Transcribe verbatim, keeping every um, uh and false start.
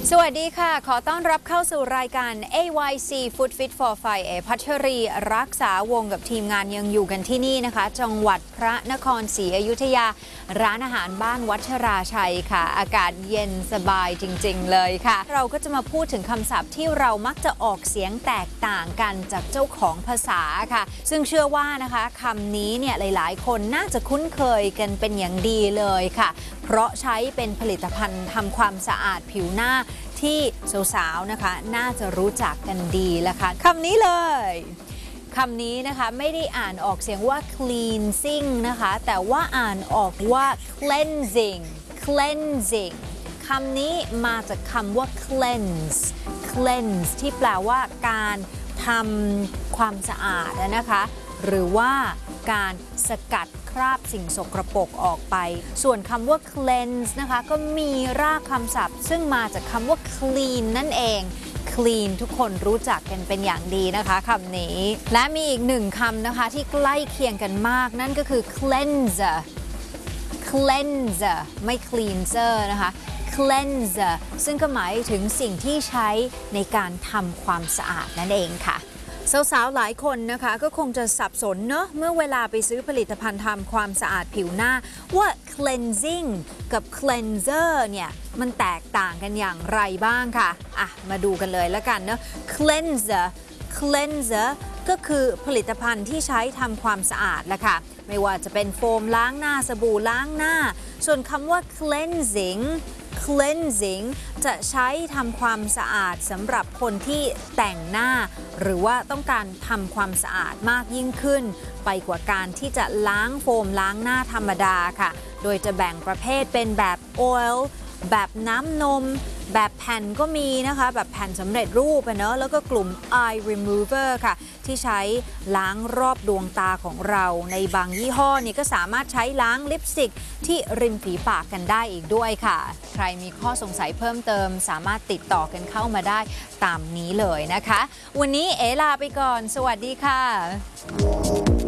สวัสดีค่ะขอต้อนรับเข้าสู่รายการ เอ วาย ซี Food Fit for Five เอพัชรีรักษาวงกับทีมงานยังอยู่กันที่นี่นะคะจังหวัดพระนครศรีอยุธยาร้านอาหารบ้านวัชราชัยค่ะอากาศเย็นสบายจริงๆเลยค่ะเราก็จะมาพูดถึงคำศัพท์ที่เรามักจะออกเสียงแตกต่างกันจากเจ้าของภาษาค่ะซึ่งเชื่อว่านะคะคำนี้เนี่ยหลายๆคนน่าจะคุ้นเคยกันเป็นอย่างดีเลยค่ะเพราะใช้เป็นผลิตภัณฑ์ทำความสะอาดผิวหน้าที่สาวๆนะคะน่าจะรู้จักกันดีแล้วค่ะคำนี้เลยคำนี้นะคะไม่ได้อ่านออกเสียงว่า cleansing นะคะแต่ว่าอ่านออกว่า cleansing cleansing คำนี้มาจากคำว่า cleanse cleanse ที่แปลว่าการทำความสะอาดนะคะหรือว่าการสกัดคราบสิ่งสกปรกออกไปส่วนคำว่า cleanse นะคะก็มีรากคำศัพท์ซึ่งมาจากคำว่า clean นั่นเอง clean ทุกคนรู้จักกันเป็นอย่างดีนะคะคำนี้และมีอีกหนึ่งคำนะคะที่ใกล้เคียงกันมากนั่นก็คือ cleanser cleanser ไม่ cleanser นะคะ cleanser ซึ่งก็หมายถึงสิ่งที่ใช้ในการทำความสะอาดนั่นเองค่ะสาวๆหลายคนนะคะก็คงจะสับสนเนอะเมื่อเวลาไปซื้อผลิตภัณฑ์ทำความสะอาดผิวหน้าว่า cleansing กับ cleanser เนี่ยมันแตกต่างกันอย่างไรบ้างค่ะอ่ะมาดูกันเลยแล้วกันเนอะ cleanser cleanser ก็คือผลิตภัณฑ์ที่ใช้ทำความสะอาดแหละค่ะไม่ว่าจะเป็นโฟมล้างหน้าสบู่ล้างหน้าส่วนคำว่า cleansing cleansing จะใช้ทำความสะอาดสำหรับคนที่แต่งหน้าหรือว่าต้องการทำความสะอาดมากยิ่งขึ้นไปกว่าการที่จะล้างโฟมล้างหน้าธรรมดาค่ะโดยจะแบ่งประเภทเป็นแบบ oil แบบน้ำนมแบบแผ่นก็มีนะคะแบบแผ่นสำเร็จรูปเนอะแล้วก็กลุ่ม eye remover ค่ะที่ใช้ล้างรอบดวงตาของเราในบางยี่ห้อนี่ก็สามารถใช้ล้างลิปสติกที่ริมฝีปากกันได้อีกด้วยค่ะใครมีข้อสงสัยเพิ่มเติมสามารถติดต่อกันเข้ามาได้ตามนี้เลยนะคะวันนี้เอลาไปก่อนสวัสดีค่ะ